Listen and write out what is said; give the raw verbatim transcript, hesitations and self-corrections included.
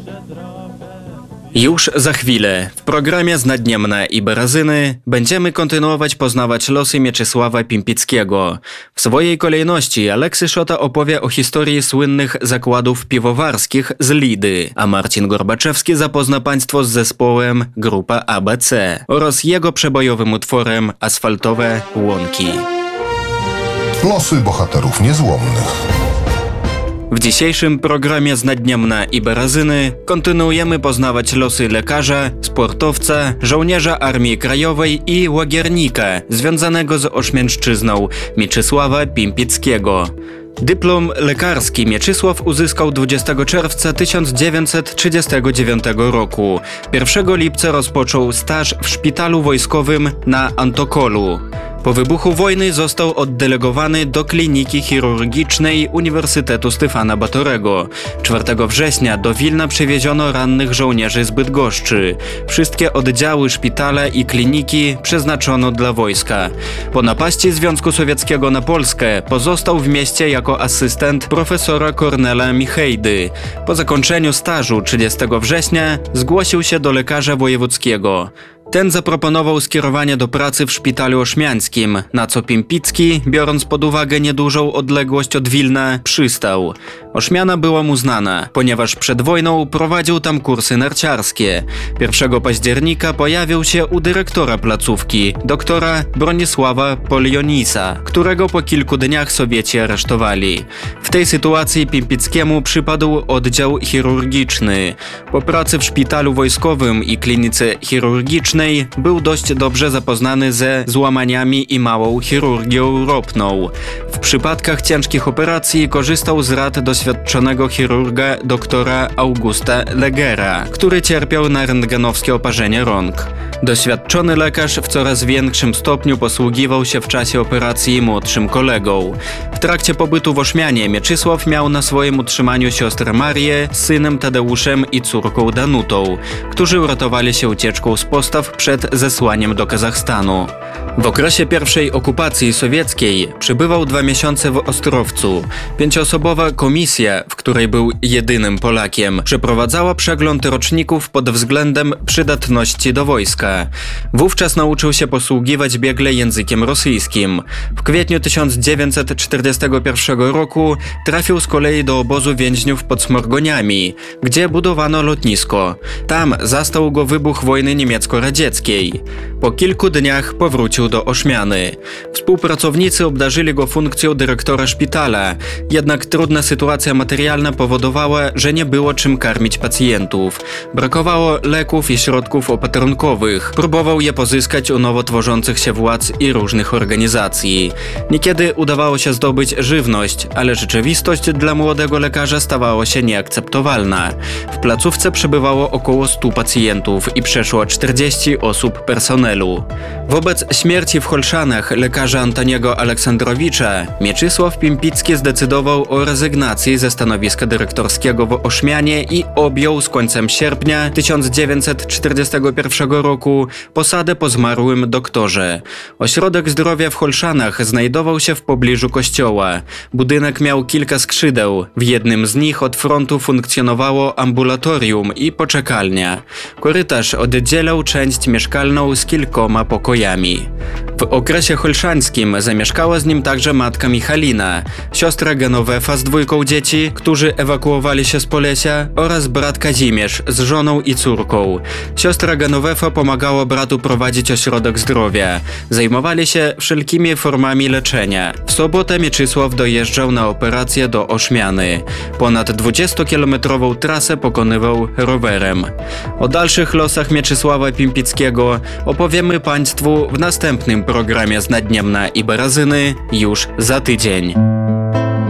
Już za chwilę w programie Znadniemna i Barazyny będziemy kontynuować poznawać losy Mieczysława Pimpickiego. W swojej kolejności Aleksy Szota opowie o historii słynnych zakładów piwowarskich z Lidy, a Marcin Gorbaczewski zapozna Państwo z zespołem Grupa A B C oraz jego przebojowym utworem Asfaltowe łąki. Losy bohaterów niezłomnych. W dzisiejszym programie Znadniemna i Barazyny kontynuujemy poznawać losy lekarza, sportowca, żołnierza Armii Krajowej i łagiernika związanego z Ośmiańszczyzną Mieczysława Pimpickiego. Dyplom lekarski Mieczysław uzyskał dwudziestego czerwca tysiąc dziewięćset trzydziestego dziewiątego roku. pierwszego lipca rozpoczął staż w szpitalu wojskowym na Antokolu. Po wybuchu wojny został oddelegowany do Kliniki Chirurgicznej Uniwersytetu Stefana Batorego. czwartego września do Wilna przywieziono rannych żołnierzy z Bydgoszczy. Wszystkie oddziały szpitala i kliniki przeznaczono dla wojska. Po napaści Związku Sowieckiego na Polskę pozostał w mieście jako asystent profesora Kornela Michejdy. Po zakończeniu stażu trzydziestego września zgłosił się do lekarza wojewódzkiego. Ten zaproponował skierowanie do pracy w szpitalu ośmiańskim, na co Pimpicki, biorąc pod uwagę niedużą odległość od Wilna, przystał. Ośmiana była mu znana, ponieważ przed wojną prowadził tam kursy narciarskie. pierwszego października pojawił się u dyrektora placówki, doktora Bronisława Polionisa, którego po kilku dniach Sowieci aresztowali. W tej sytuacji Pimpickiemu przypadł oddział chirurgiczny. Po pracy w szpitalu wojskowym i klinice chirurgicznej był dość dobrze zapoznany ze złamaniami i małą chirurgią ropną. W przypadkach ciężkich operacji korzystał z rad doświadczonego chirurga doktora Augusta Legera, który cierpiał na rentgenowskie oparzenie rąk. Doświadczony lekarz w coraz większym stopniu posługiwał się w czasie operacji młodszym kolegą. W trakcie pobytu w Ośmianie Mieczysław miał na swoim utrzymaniu siostrę Marię z synem Tadeuszem i córką Danutą, którzy uratowali się ucieczką z postaw przed zesłaniem do Kazachstanu. W okresie pierwszej okupacji sowieckiej przebywał dwa miesiące w Ostrowcu. Pięcioosobowa komisja, w której był jedynym Polakiem, przeprowadzała przegląd roczników pod względem przydatności do wojska. Wówczas nauczył się posługiwać biegle językiem rosyjskim. W kwietniu tysiąc dziewięćset czterdziestego pierwszego roku trafił z kolei do obozu więźniów pod Smorgoniami, gdzie budowano lotnisko. Tam zastał go wybuch wojny niemiecko-radzieckiej. Po kilku dniach powrócił do Ośmiany. Współpracownicy obdarzyli go funkcją dyrektora szpitala, jednak trudna sytuacja materialna powodowała, że nie było czym karmić pacjentów. Brakowało leków i środków opatrunkowych. Próbował je pozyskać u nowo tworzących się władz i różnych organizacji. Niekiedy udawało się zdobyć żywność, ale rzeczywistość dla młodego lekarza stawała się nieakceptowalna. W placówce przebywało około stu pacjentów i przeszło czterdzieści osób personelu. Wobec śmierci w Holszanach lekarza Antoniego Aleksandrowicza Mieczysław Pimpicki zdecydował o rezygnacji ze stanowiska dyrektorskiego w Ośmianie i objął z końcem sierpnia tysiąc dziewięćset czterdziestego pierwszego roku posadę po zmarłym doktorze. Ośrodek zdrowia w Holszanach znajdował się w pobliżu kościoła. Budynek miał kilka skrzydeł. W jednym z nich od frontu funkcjonowało ambulatorium i poczekalnia. Korytarz oddzielał część mieszkalną z kilkoma pokojami. W okresie holszańskim zamieszkała z nim także matka Michalina, siostra Genowefa z dwójką dzieci, którzy ewakuowali się z Polesia, oraz brat Kazimierz z żoną i córką. Siostra Genowefa pomagała bratu prowadzić ośrodek zdrowia. Zajmowali się wszelkimi formami leczenia. W sobotę Mieczysław dojeżdżał na operację do Ośmiany. Ponad dwudziestokilometrową trasę pokonywał rowerem. O dalszych losach Mieczysława Pimpickiego opowiemy Państwu w następnym programie Znadniemna i Barazyny już za tydzień.